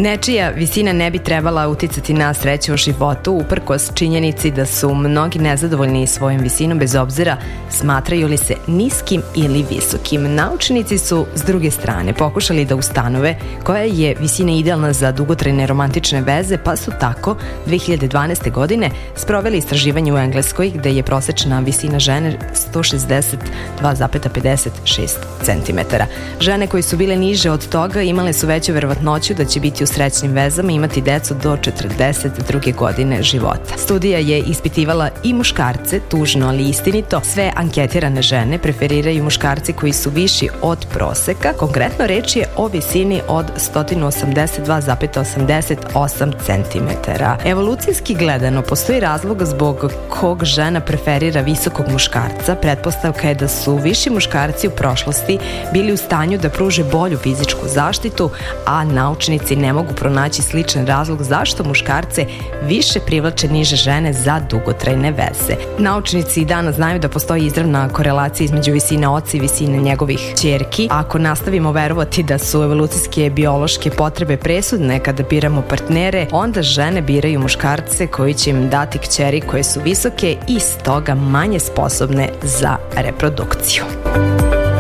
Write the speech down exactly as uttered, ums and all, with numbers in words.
Nečija visina ne bi trebala uticati na sreću u životu, uprkos činjenici da su mnogi nezadovoljni svojom visinom bez obzira smatraju li se niskim ili visokim. Naučnici su s druge strane pokušali da ustanove koja je visina idealna za dugotrajne romantične veze, pa su tako dve hiljade dvanaeste. godine sproveli istraživanje u Engleskoj gde je prosečna visina žene sto šezdeset dva zarez pedeset šest centimetara. Žene koje su bile niže od toga imale su veću verovatnoću da će biti u srećnim vezama i imati decu do četrdeset druge godine života. Studija je ispitivala i muškarce, tužno ali istinito. Sve anketirane žene preferiraju muškarci koji su viši od proseka. Konkretno reč je o visini od sto osamdeset dva zarez osamdeset osam centimetara. Evolucijski gledano postoji razlog zbog kog žena preferira visokog muškarca. Pretpostavka je da su viši muškarci u prošlosti bili u stanju da pruže bolju fizičku zaštitu, a naučnici ne mogu pronaći sličan razlog zašto muškarce više privlače niže žene za dugotrajne veze. Naučnici danas znaju da postoji izravna korelacija između visine oca i visine njegovih ćerki. Ako nastavimo verovati da su evolucijske biološke potrebe presudne kada biramo partnere, onda žene biraju muškarce koji će im dati kćeri koje su visoke i stoga manje sposobne za reprodukciju.